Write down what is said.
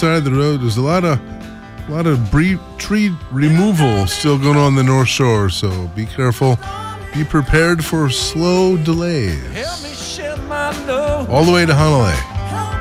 side of the road. There's a lot of tree removal still going on the North Shore, so be careful. Be prepared for slow delays. All the way to Hanalei.